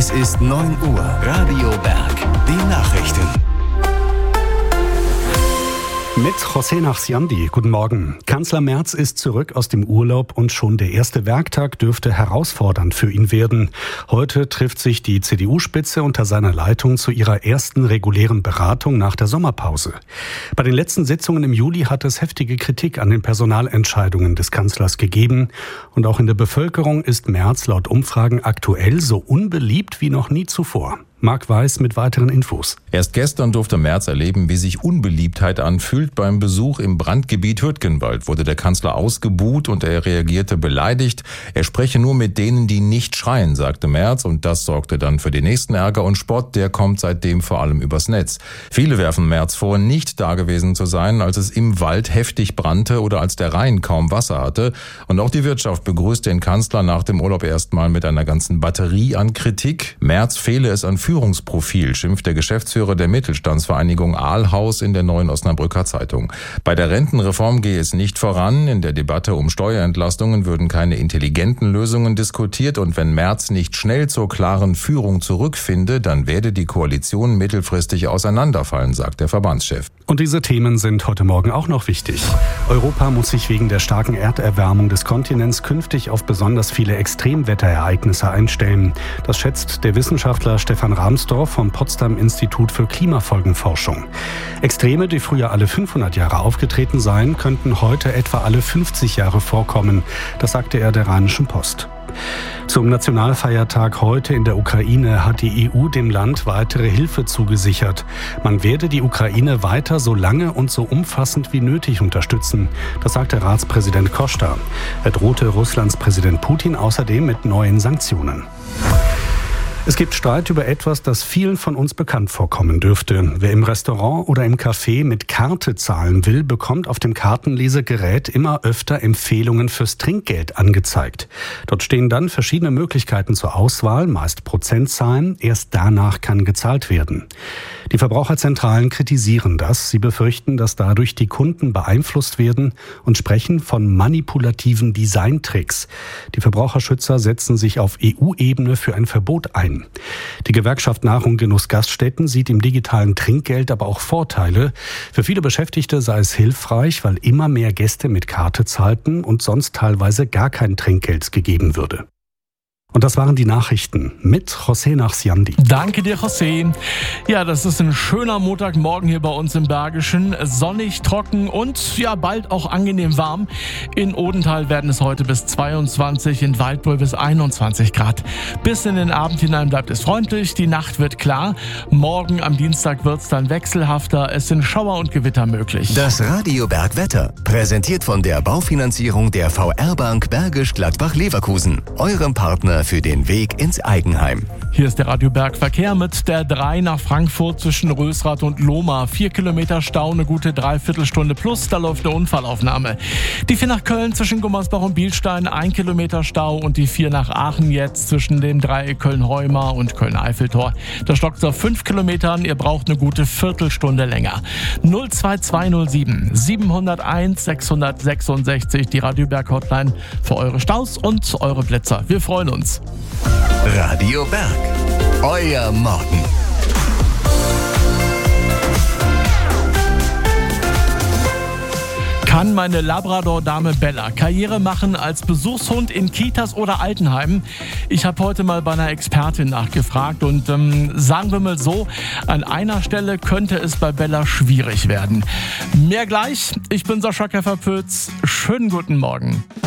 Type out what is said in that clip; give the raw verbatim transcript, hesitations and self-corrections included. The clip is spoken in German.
Es ist neun Uhr. Radio Berg. Die Nachrichten. Mit José Nachsiandi. Guten Morgen. Kanzler Merz ist zurück aus dem Urlaub und schon der erste Werktag dürfte herausfordernd für ihn werden. Heute trifft sich die C D U-Spitze unter seiner Leitung zu ihrer ersten regulären Beratung nach der Sommerpause. Bei den letzten Sitzungen im Juli hat es heftige Kritik an den Personalentscheidungen des Kanzlers gegeben. Und auch in der Bevölkerung ist Merz laut Umfragen aktuell so unbeliebt wie noch nie zuvor. Marc Weiß mit weiteren Infos. Erst gestern durfte Merz erleben, wie sich Unbeliebtheit anfühlt. Beim Besuch im Brandgebiet Hürtgenwald wurde der Kanzler ausgebuht und er reagierte beleidigt. Er spreche nur mit denen, die nicht schreien, sagte Merz. Und das sorgte dann für den nächsten Ärger und Spott. Der kommt seitdem vor allem übers Netz. Viele werfen Merz vor, nicht dagewesen zu sein, als es im Wald heftig brannte oder als der Rhein kaum Wasser hatte. Und auch die Wirtschaft begrüßt den Kanzler nach dem Urlaub erstmal mit einer ganzen Batterie an Kritik. Merz fehle es an Führungsprofil, schimpft der Geschäftsführer der Mittelstandsvereinigung Ahlhaus in der Neuen Osnabrücker Zeitung. Bei der Rentenreform gehe es nicht voran. In der Debatte um Steuerentlastungen würden keine intelligenten Lösungen diskutiert. Und wenn Merz nicht schnell zur klaren Führung zurückfinde, dann werde die Koalition mittelfristig auseinanderfallen, sagt der Verbandschef. Und diese Themen sind heute Morgen auch noch wichtig. Europa muss sich wegen der starken Erderwärmung des Kontinents künftig auf besonders viele Extremwetterereignisse einstellen. Das schätzt der Wissenschaftler Stefan Rahmsdorf vom Potsdam Institut für Klimafolgenforschung. Extreme, die früher alle fünfhundert Jahre aufgetreten seien, könnten heute etwa alle fünfzig Jahre vorkommen. Das sagte er der Rheinischen Post. Zum Nationalfeiertag heute in der Ukraine hat die E U dem Land weitere Hilfe zugesichert. Man werde die Ukraine weiter so lange und so umfassend wie nötig unterstützen. Das sagte Ratspräsident Costa. Er drohte Russlands Präsident Putin außerdem mit neuen Sanktionen. Es gibt Streit über etwas, das vielen von uns bekannt vorkommen dürfte. Wer im Restaurant oder im Café mit Karte zahlen will, bekommt auf dem Kartenlesegerät immer öfter Empfehlungen fürs Trinkgeld angezeigt. Dort stehen dann verschiedene Möglichkeiten zur Auswahl, meist Prozentzahlen. Erst danach kann gezahlt werden. Die Verbraucherzentralen kritisieren das. Sie befürchten, dass dadurch die Kunden beeinflusst werden und sprechen von manipulativen Designtricks. Die Verbraucherschützer setzen sich auf E U-Ebene für ein Verbot ein. Die Gewerkschaft Nahrung Genuss Gaststätten sieht im digitalen Trinkgeld aber auch Vorteile. Für viele Beschäftigte sei es hilfreich, weil immer mehr Gäste mit Karte zahlten und sonst teilweise gar kein Trinkgeld gegeben würde. Und das waren die Nachrichten mit José Nachsiandi. Danke dir, José. Ja, das ist ein schöner Montagmorgen hier bei uns im Bergischen. Sonnig, trocken und ja, bald auch angenehm warm. In Odenthal werden es heute bis zweiundzwanzig, in Waldbröl bis einundzwanzig Grad. Bis in den Abend hinein bleibt es freundlich, die Nacht wird klar. Morgen am Dienstag wird es dann wechselhafter. Es sind Schauer und Gewitter möglich. Das Radio Berg Wetter, präsentiert von der Baufinanzierung der V R-Bank Bergisch Gladbach-Leverkusen, eurem Partner für den Weg ins Eigenheim. Hier ist der Radio Berg Verkehr mit der drei nach Frankfurt zwischen Rösrath und Lohmar. Vier Kilometer Stau, eine gute Dreiviertelstunde plus, da läuft eine Unfallaufnahme. Die vier nach Köln zwischen Gummersbach und Bielstein, ein Kilometer Stau und die vier nach Aachen jetzt zwischen dem Dreieck Köln-Heumar und Köln-Eiffeltor. Da stockt es auf fünf Kilometern, ihr braucht eine gute Viertelstunde länger. null zwei zwei null sieben sieben null eins sechs sechs sechs, die Radio Berg Hotline für eure Staus und eure Blitzer. Wir freuen uns. Radio Berg, euer Morgen. Kann meine Labrador-Dame Bella Karriere machen als Besuchshund in Kitas oder Altenheimen? Ich habe heute mal bei einer Expertin nachgefragt und ähm, sagen wir mal so, an einer Stelle könnte es bei Bella schwierig werden. Mehr gleich, ich bin Sascha Käferpötz, schönen guten Morgen.